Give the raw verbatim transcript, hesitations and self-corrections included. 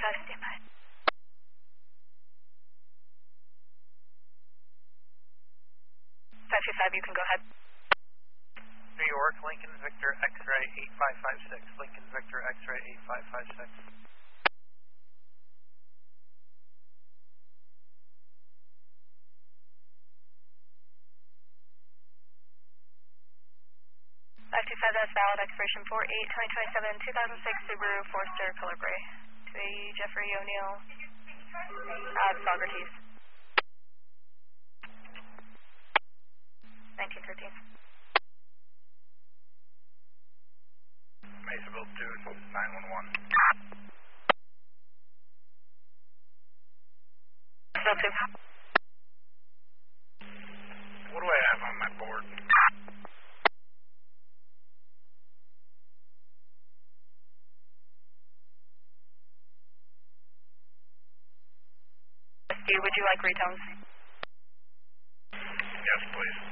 five, stand by. five two five, you can go ahead. New York, Lincoln Victor X-ray eight five five six, Lincoln Victor X-ray eight five five six. five two five, that's valid, expiration four eight twenty twenty-seven, two thousand six Subaru Forester color gray. To a Jeffrey O'Neill, uh, Socrates. nineteen thirteen. Masonville two, nine one one. Bill two. What do I have on my board? Would you like retones? Yes, please.